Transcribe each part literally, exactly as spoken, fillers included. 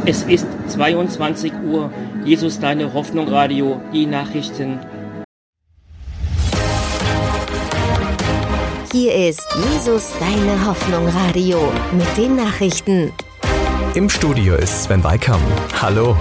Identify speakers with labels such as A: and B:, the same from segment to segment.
A: Es ist zweiundzwanzig Uhr. Jesus, deine Hoffnung, Radio, die Nachrichten.
B: Hier ist Jesus, deine Hoffnung, Radio mit den Nachrichten.
C: Im Studio ist Sven Weikam. Hallo.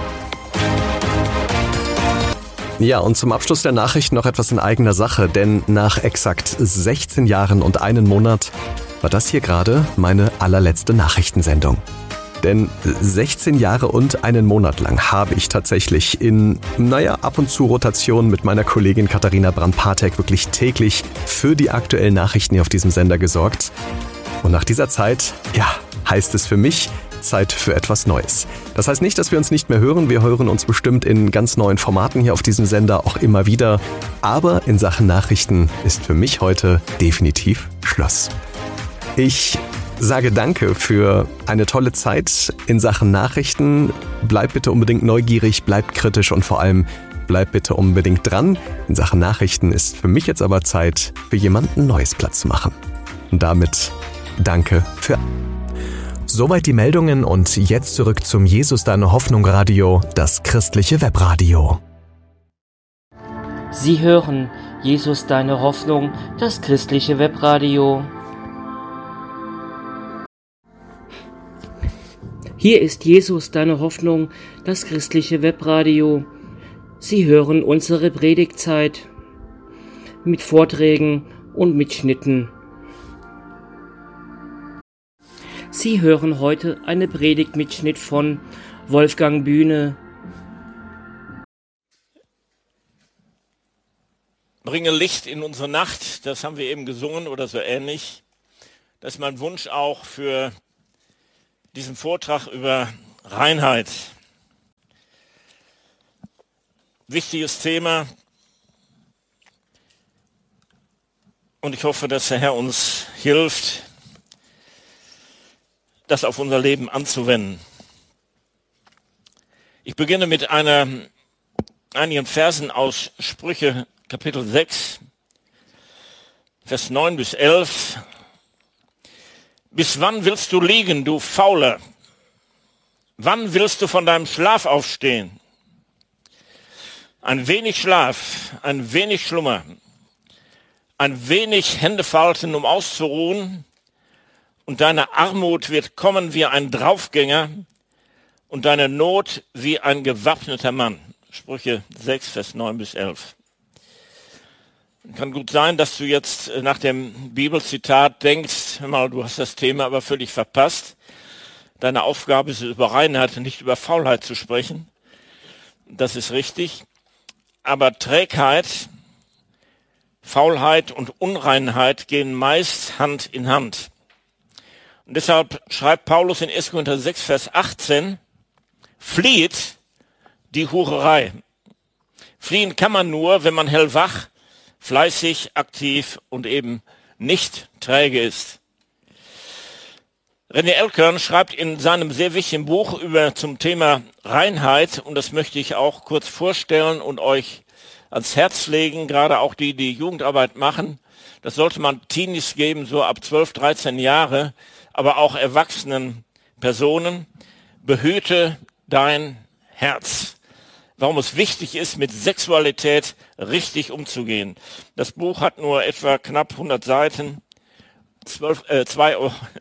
C: Ja, und zum Abschluss der Nachrichten noch etwas in eigener Sache, denn nach exakt sechzehn Jahren und einem Monat war das hier gerade meine allerletzte Nachrichtensendung. Denn sechzehn Jahre und einen Monat lang habe ich tatsächlich in, naja, ab und zu Rotation mit meiner Kollegin Katharina Brand-Patek wirklich täglich für die aktuellen Nachrichten hier auf diesem Sender gesorgt. Und nach dieser Zeit, ja, heißt es für mich, Zeit für etwas Neues. Das heißt nicht, dass wir uns nicht mehr hören. Wir hören uns bestimmt in ganz neuen Formaten hier auf diesem Sender auch immer wieder. Aber in Sachen Nachrichten ist für mich heute definitiv Schluss. Ich sage danke für eine tolle Zeit in Sachen Nachrichten. Bleibt bitte unbedingt neugierig, bleibt kritisch und vor allem bleibt bitte unbedingt dran. In Sachen Nachrichten ist für mich jetzt aber Zeit, für jemanden Neues Platz zu machen. Und damit danke für... Soweit die Meldungen und jetzt zurück zum Jesus, deine Hoffnung Radio, das christliche Webradio.
A: Sie hören Jesus, deine Hoffnung, das christliche Webradio. Hier ist Jesus, deine Hoffnung, das christliche Webradio. Sie hören unsere Predigtzeit mit Vorträgen und Mitschnitten. Sie hören heute eine Predigtmitschnitt von Wolfgang Bühne.
D: Bringe Licht in unsere Nacht, das haben wir eben gesungen oder so ähnlich. Das ist mein Wunsch auch für diesen Vortrag über Reinheit. Wichtiges Thema. Und ich hoffe, dass der Herr uns hilft, das auf unser Leben anzuwenden. Ich beginne mit einer, einigen Versen aus Sprüche Kapitel sechs, Vers neun bis elf. Bis wann willst du liegen, du Fauler? Wann willst du von deinem Schlaf aufstehen? Ein wenig Schlaf, ein wenig Schlummer, ein wenig Hände falten, um auszuruhen, und deine Armut wird kommen wie ein Draufgänger und deine Not wie ein gewappneter Mann. Sprüche sechs, Vers neun bis elf. Kann gut sein, dass du jetzt nach dem Bibelzitat denkst, hör mal, du hast das Thema aber völlig verpasst. Deine Aufgabe ist es, über Reinheit und nicht über Faulheit zu sprechen. Das ist richtig. Aber Trägheit, Faulheit und Unreinheit gehen meist Hand in Hand. Und deshalb schreibt Paulus in erster Korinther sechs, Vers achtzehn, flieht die Hurerei. Fliehen kann man nur, wenn man hellwach, fleißig, aktiv und eben nicht träge ist. René Elkern schreibt in seinem sehr wichtigen Buch über zum Thema Reinheit, und das möchte ich auch kurz vorstellen und euch ans Herz legen, gerade auch die, die Jugendarbeit machen. Das sollte man Teenies geben, so ab zwölf, dreizehn Jahre, aber auch erwachsenen Personen. Behüte dein Herz. Warum es wichtig ist, mit Sexualität richtig umzugehen. Das Buch hat nur etwa knapp hundert Seiten, zwei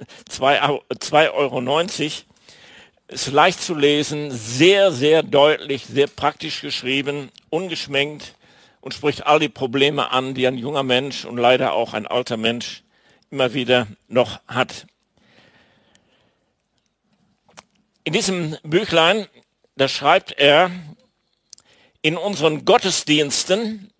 D: Euro neunzig. Ist leicht zu lesen, sehr, sehr deutlich, sehr praktisch geschrieben, ungeschminkt und spricht all die Probleme an, die ein junger Mensch und leider auch ein alter Mensch immer wieder noch hat. In diesem Büchlein, da schreibt er, in unseren Gottesdiensten,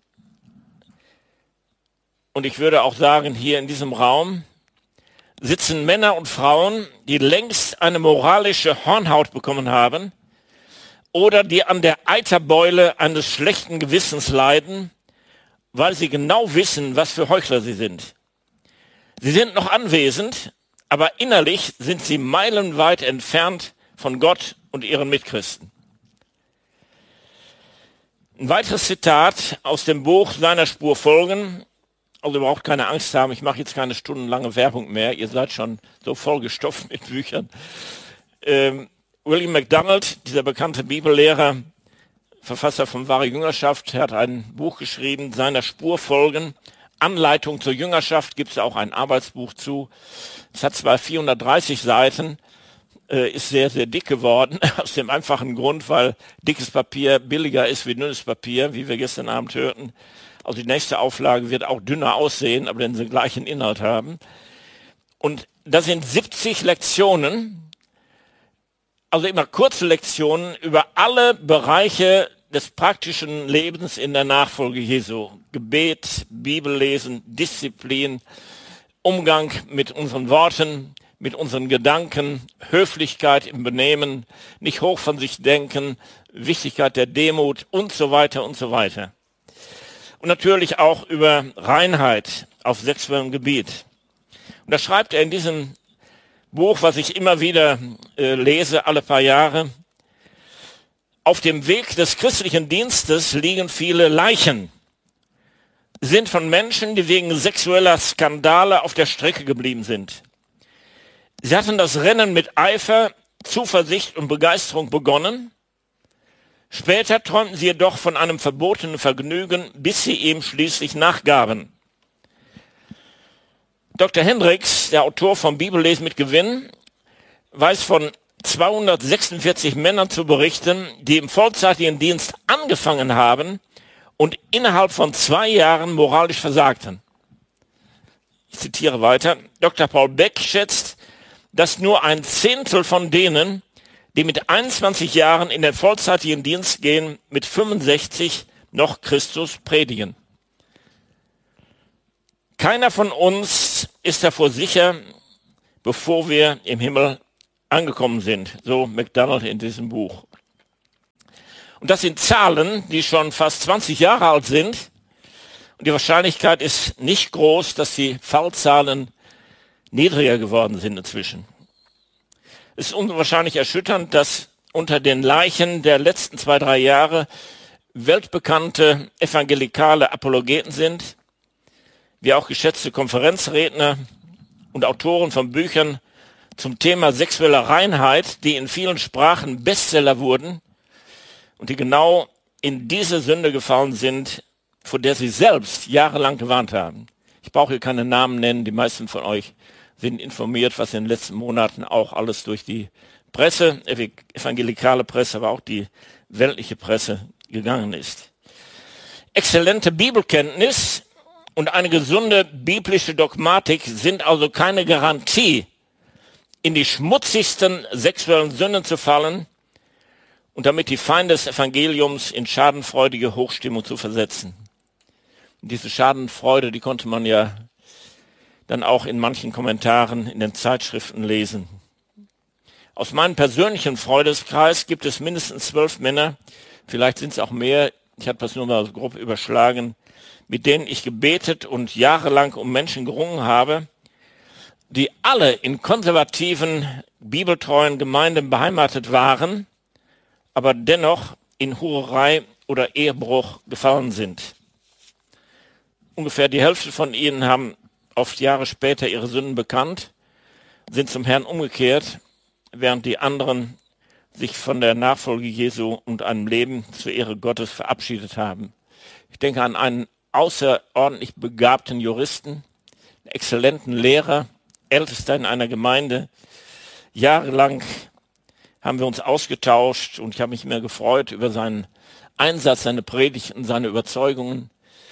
D: und ich würde auch sagen, hier in diesem Raum, sitzen Männer und Frauen, die längst eine moralische Hornhaut bekommen haben oder die an der Eiterbeule eines schlechten Gewissens leiden, weil sie genau wissen, was für Heuchler sie sind. Sie sind noch anwesend, aber innerlich sind sie meilenweit entfernt von Gott und ihren Mitchristen. Ein weiteres Zitat aus dem Buch Seiner Spur folgen. Also ihr braucht keine Angst haben, ich mache jetzt keine stundenlange Werbung mehr. Ihr seid schon so vollgestopft mit Büchern. Ähm, William MacDonald, dieser bekannte Bibellehrer, Verfasser von Wahre Jüngerschaft, hat ein Buch geschrieben, seiner Spur folgen. Anleitung zur Jüngerschaft gibt es auch ein Arbeitsbuch zu. Es hat zwar vierhundertdreißig Seiten, äh, ist sehr, sehr dick geworden, aus dem einfachen Grund, weil dickes Papier billiger ist wie dünnes Papier, wie wir gestern Abend hörten. Also die nächste Auflage wird auch dünner aussehen, aber den sie gleichen Inhalt haben. Und da sind siebzig Lektionen, also immer kurze Lektionen über alle Bereiche des praktischen Lebens in der Nachfolge Jesu. Gebet, Bibellesen, Disziplin, Umgang mit unseren Worten, mit unseren Gedanken, Höflichkeit im Benehmen, nicht hoch von sich denken, Wichtigkeit der Demut und so weiter und so weiter. Und natürlich auch über Reinheit auf sexuellem Gebiet. Und da schreibt er in diesem Buch, was ich immer wieder äh, lese, alle paar Jahre: Auf dem Weg des christlichen Dienstes liegen viele Leichen, sind von Menschen, die wegen sexueller Skandale auf der Strecke geblieben sind. Sie hatten das Rennen mit Eifer, Zuversicht und Begeisterung begonnen. Später träumten sie jedoch von einem verbotenen Vergnügen, bis sie ihm schließlich nachgaben. Doktor Hendricks, der Autor von Bibellesen mit Gewinn, weiß von zweihundertsechsundvierzig Männern zu berichten, die im vollzeitigen Dienst angefangen haben und innerhalb von zwei Jahren moralisch versagten. Ich zitiere weiter. Doktor Paul Beck schätzt, dass nur ein Zehntel von denen, die mit einundzwanzig Jahren in den vollzeitigen Dienst gehen, mit fünfundsechzig noch Christus predigen. Keiner von uns ist davor sicher, bevor wir im Himmel angekommen sind, so MacDonald in diesem Buch. Und das sind Zahlen, die schon fast zwanzig Jahre alt sind. Und die Wahrscheinlichkeit ist nicht groß, dass die Fallzahlen niedriger geworden sind inzwischen. Es ist unwahrscheinlich erschütternd, dass unter den Leichen der letzten zwei, drei Jahre weltbekannte evangelikale Apologeten sind, wie auch geschätzte Konferenzredner und Autoren von Büchern zum Thema sexueller Reinheit, die in vielen Sprachen Bestseller wurden und die genau in diese Sünde gefallen sind, vor der sie selbst jahrelang gewarnt haben. Ich brauche hier keine Namen nennen, die meisten von euch sind informiert, was in den letzten Monaten auch alles durch die Presse, evangelikale Presse, aber auch die weltliche Presse gegangen ist. Exzellente Bibelkenntnis und eine gesunde biblische Dogmatik sind also keine Garantie, in die schmutzigsten sexuellen Sünden zu fallen und damit die Feinde des Evangeliums in schadenfreudige Hochstimmung zu versetzen. Und diese Schadenfreude, die konnte man ja dann auch in manchen Kommentaren in den Zeitschriften lesen. Aus meinem persönlichen Freundeskreis gibt es mindestens zwölf Männer, vielleicht sind es auch mehr, ich habe das nur mal grob überschlagen, mit denen ich gebetet und jahrelang um Menschen gerungen habe, die alle in konservativen, bibeltreuen Gemeinden beheimatet waren, aber dennoch in Hurerei oder Ehebruch gefallen sind. Ungefähr die Hälfte von ihnen haben oft Jahre später ihre Sünden bekannt, sind zum Herrn umgekehrt, während die anderen sich von der Nachfolge Jesu und einem Leben zur Ehre Gottes verabschiedet haben. Ich denke an einen außerordentlich begabten Juristen, einen exzellenten Lehrer, Ältester in einer Gemeinde. Jahrelang haben wir uns ausgetauscht und ich habe mich immer gefreut über seinen Einsatz, seine Predigten, seine Überzeugungen.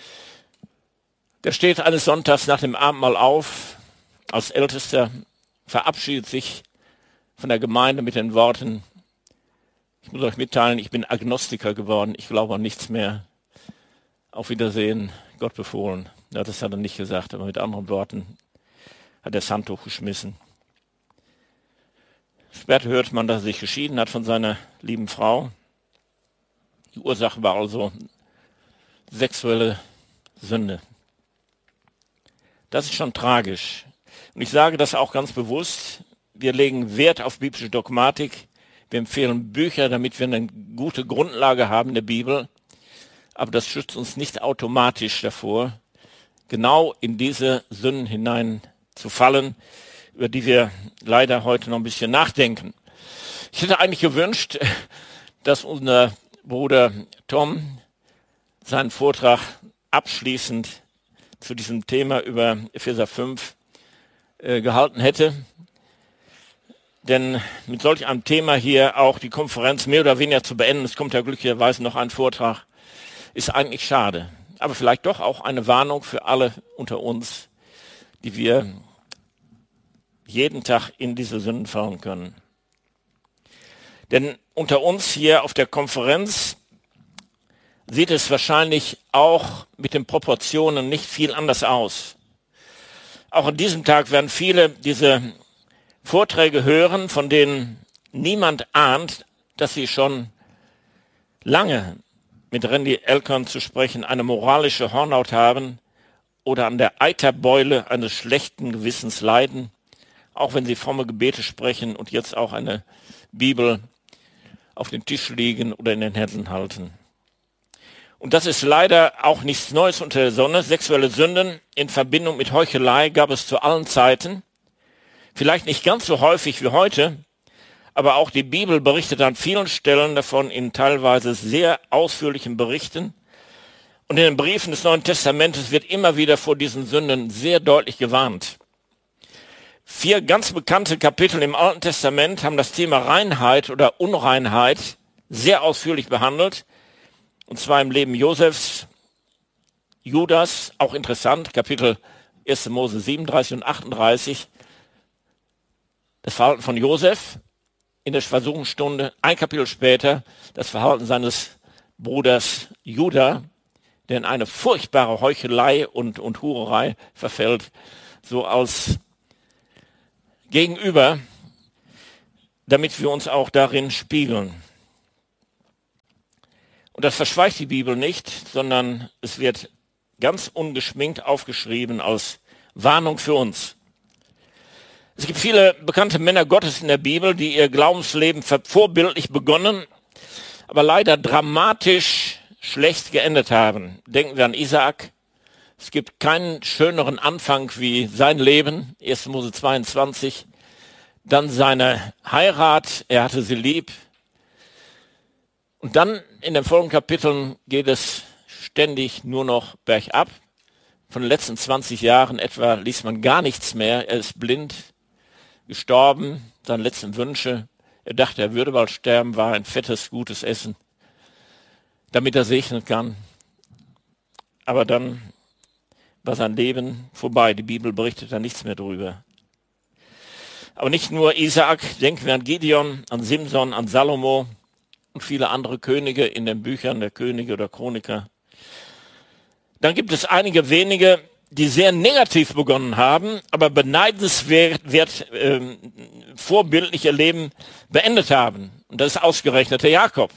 D: Der steht eines Sonntags nach dem Abendmahl auf, als Ältester, verabschiedet sich von der Gemeinde mit den Worten: Ich muss euch mitteilen, ich bin Agnostiker geworden, ich glaube an nichts mehr. Auf Wiedersehen, Gott befohlen. Ja, das hat er nicht gesagt, aber mit anderen Worten hat er das Handtuch geschmissen. Später hört man, dass er sich geschieden hat von seiner lieben Frau. Die Ursache war also sexuelle Sünde. Das ist schon tragisch. Und ich sage das auch ganz bewusst. Wir legen Wert auf biblische Dogmatik. Wir empfehlen Bücher, damit wir eine gute Grundlage haben der Bibel. Aber das schützt uns nicht automatisch davor, genau in diese Sünden hinein zu fallen, über die wir leider heute noch ein bisschen nachdenken. Ich hätte eigentlich gewünscht, dass unser Bruder Tom seinen Vortrag abschließend zu diesem Thema über Epheser fünf äh, gehalten hätte. Denn mit solch einem Thema hier auch die Konferenz mehr oder weniger zu beenden, es kommt ja glücklicherweise noch ein Vortrag, ist eigentlich schade. Aber vielleicht doch auch eine Warnung für alle unter uns, die wir jeden Tag in diese Sünden fallen können. Denn unter uns hier auf der Konferenz sieht es wahrscheinlich auch mit den Proportionen nicht viel anders aus. Auch an diesem Tag werden viele diese Vorträge hören, von denen niemand ahnt, dass sie schon lange mit Randy Alcorn zu sprechen eine moralische Hornhaut haben oder an der Eiterbeule eines schlechten Gewissens leiden, auch wenn sie fromme Gebete sprechen und jetzt auch eine Bibel auf dem Tisch liegen oder in den Händen halten. Und das ist leider auch nichts Neues unter der Sonne. Sexuelle Sünden in Verbindung mit Heuchelei gab es zu allen Zeiten. Vielleicht nicht ganz so häufig wie heute, aber auch die Bibel berichtet an vielen Stellen davon in teilweise sehr ausführlichen Berichten. Und in den Briefen des Neuen Testamentes wird immer wieder vor diesen Sünden sehr deutlich gewarnt. Vier ganz bekannte Kapitel im Alten Testament haben das Thema Reinheit oder Unreinheit sehr ausführlich behandelt. Und zwar im Leben Josefs, Judas, auch interessant, Kapitel erster Mose siebenunddreißig und achtunddreißig. Das Verhalten von Josef in der Versuchungsstunde, ein Kapitel später das Verhalten seines Bruders Juda, der in eine furchtbare Heuchelei und, und Hurerei verfällt, so als Gegenüber, damit wir uns auch darin spiegeln. Und das verschweigt die Bibel nicht, sondern es wird ganz ungeschminkt aufgeschrieben als Warnung für uns. Es gibt viele bekannte Männer Gottes in der Bibel, die ihr Glaubensleben vorbildlich begonnen, aber leider dramatisch schlecht geendet haben. Denken wir an Isaak. Es gibt keinen schöneren Anfang wie sein Leben, erster Mose zweiundzwanzig. Dann seine Heirat, er hatte sie lieb. Und dann in den folgenden Kapiteln geht es ständig nur noch bergab. Von den letzten zwanzig Jahren etwa liest man gar nichts mehr. Er ist blind, gestorben, seine letzten Wünsche. Er dachte, er würde bald sterben, war ein fettes, gutes Essen, damit er segnen kann. Aber dann war sein Leben vorbei. Die Bibel berichtet da nichts mehr drüber. Aber nicht nur Isaak, denken wir an Gideon, an Simson, an Salomo und viele andere Könige in den Büchern der Könige oder Chroniker. Dann gibt es einige wenige, die sehr negativ begonnen haben, aber beneidenswert äh, vorbildlich ihr Leben beendet haben. Und das ist ausgerechnet der Jakob.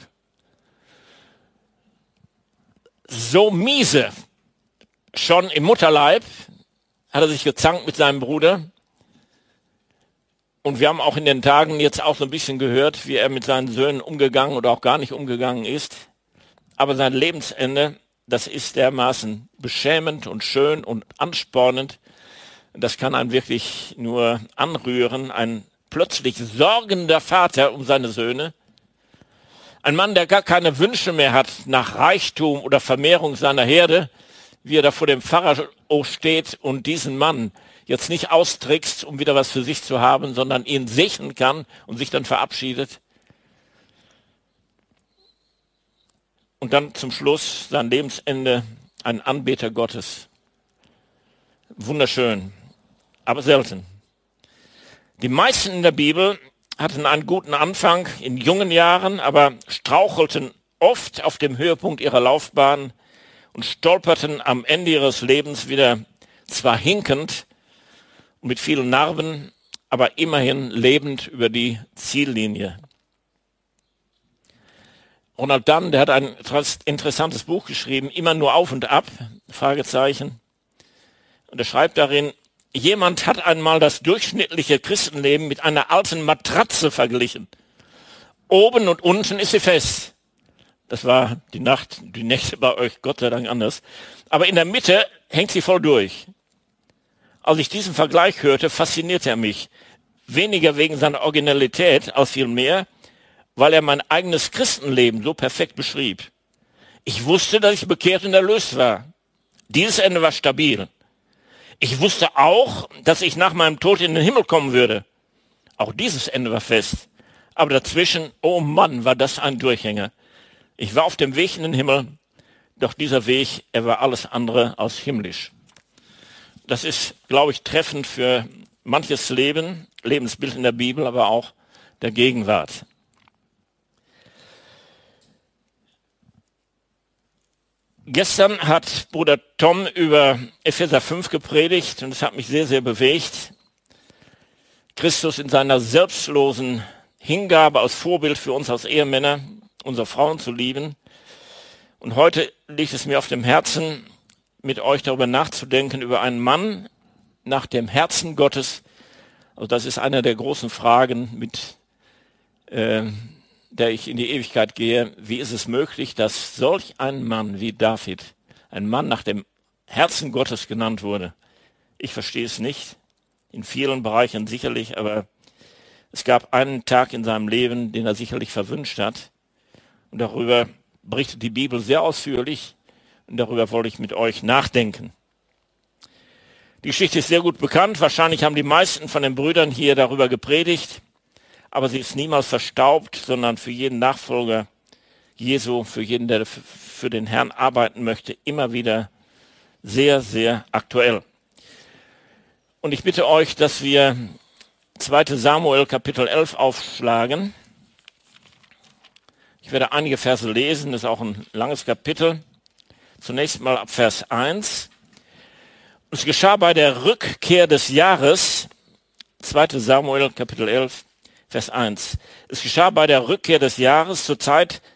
D: So miese, schon im Mutterleib hat er sich gezankt mit seinem Bruder. Und wir haben auch in den Tagen jetzt auch so ein bisschen gehört, wie er mit seinen Söhnen umgegangen oder auch gar nicht umgegangen ist. Aber sein Lebensende, das ist dermaßen beschämend und schön und anspornend. Das kann einen wirklich nur anrühren. Ein plötzlich sorgender Vater um seine Söhne. Ein Mann, der gar keine Wünsche mehr hat nach Reichtum oder Vermehrung seiner Herde, wie er da vor dem Pharao steht und diesen Mann jetzt nicht austrickst, um wieder was für sich zu haben, sondern ihn segnen kann und sich dann verabschiedet. Und dann zum Schluss, sein Lebensende, ein Anbeter Gottes. Wunderschön, aber selten. Die meisten in der Bibel hatten einen guten Anfang in jungen Jahren, aber strauchelten oft auf dem Höhepunkt ihrer Laufbahn und stolperten am Ende ihres Lebens wieder, zwar hinkend und mit vielen Narben, aber immerhin lebend über die Ziellinie. Ronald Dunn, der hat ein interessantes Buch geschrieben, Immer nur auf und ab, Fragezeichen. Und er schreibt darin, jemand hat einmal das durchschnittliche Christenleben mit einer alten Matratze verglichen. Oben und unten ist sie fest. Das war die Nacht, die Nächte bei euch Gott sei Dank anders. Aber in der Mitte hängt sie voll durch. Als ich diesen Vergleich hörte, faszinierte er mich. Weniger wegen seiner Originalität als vielmehr weil er mein eigenes Christenleben so perfekt beschrieb. Ich wusste, dass ich bekehrt und erlöst war. Dieses Ende war stabil. Ich wusste auch, dass ich nach meinem Tod in den Himmel kommen würde. Auch dieses Ende war fest. Aber dazwischen, oh Mann, war das ein Durchhänger. Ich war auf dem Weg in den Himmel, doch dieser Weg, er war alles andere als himmlisch. Das ist, glaube ich, treffend für manches Leben, Lebensbild in der Bibel, aber auch der Gegenwart. Gestern hat Bruder Tom über Epheser fünf gepredigt und es hat mich sehr, sehr bewegt. Christus in seiner selbstlosen Hingabe als Vorbild für uns als Ehemänner, unsere Frauen zu lieben. Und heute liegt es mir auf dem Herzen, mit euch darüber nachzudenken, über einen Mann nach dem Herzen Gottes. Also das ist eine der großen Fragen, mit äh, der ich in die Ewigkeit gehe. Wie ist es möglich, dass solch ein Mann wie David, ein Mann nach dem Herzen Gottes genannt wurde? Ich verstehe es nicht, in vielen Bereichen sicherlich, aber es gab einen Tag in seinem Leben, den er sicherlich verwünscht hat. Und darüber berichtet die Bibel sehr ausführlich und darüber wollte ich mit euch nachdenken. Die Geschichte ist sehr gut bekannt. Wahrscheinlich haben die meisten von den Brüdern hier darüber gepredigt. Aber sie ist niemals verstaubt, sondern für jeden Nachfolger Jesu, für jeden, der für den Herrn arbeiten möchte, immer wieder sehr, sehr aktuell. Und ich bitte euch, dass wir zweiter Samuel Kapitel elf aufschlagen. Ich werde einige Verse lesen, das ist auch ein langes Kapitel. Zunächst mal ab Vers eins. Es geschah bei der Rückkehr des Jahres, zweiter Samuel Kapitel elf, Vers eins. Es geschah bei der Rückkehr des Jahres zur Zeit